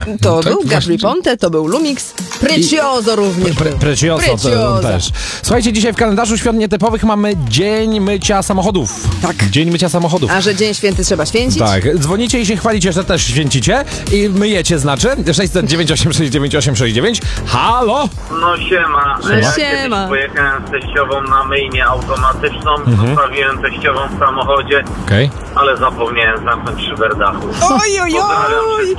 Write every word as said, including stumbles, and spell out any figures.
To Tak, był Gabri właśnie. Ponte, to był Lumix. Precioso również Pre, był. precioso, to Precioso. też. Słuchajcie, dzisiaj w kalendarzu świąt nietypowych mamy Dzień Mycia Samochodów. Tak. Dzień Mycia Samochodów. A że Dzień Święty trzeba święcić? Tak, dzwonicie i się chwalicie, że też święcicie i myjecie, znaczy sześćset dziewięć osiem sześć dziewięć osiem sześć dziewięć. Halo? No siema. No ja siema. kiedyś pojechałem z teściową na myjnię automatyczną, Mhm. zostawiłem teściową w samochodzie, Okej. ale zapomniałem zamknąć szyber dachu. Oj, oj, Pozdrawiam oj.